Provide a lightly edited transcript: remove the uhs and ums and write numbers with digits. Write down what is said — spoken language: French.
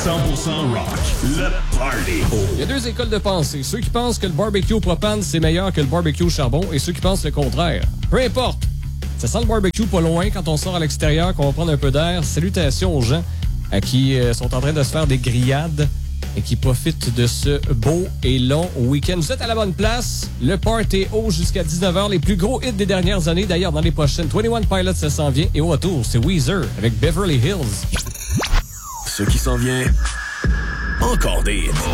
rock. Le Party. Il y a deux écoles de pensée. Ceux qui pensent que le barbecue au propane, c'est meilleur que le barbecue au charbon et ceux qui pensent le contraire. Peu importe. Ça sent le barbecue pas loin quand on sort à l'extérieur, qu'on va prendre un peu d'air. Salutations aux gens qui sont en train de se faire des grillades et qui profitent de ce beau et long week-end. Vous êtes à la bonne place. Le Party haut jusqu'à 19h. Les plus gros hits des dernières années. D'ailleurs, dans les prochaines, 21 Pilots, ça s'en vient. Et au retour, c'est Weezer avec Beverly Hills. Ce qui s'en vient, encore des hits.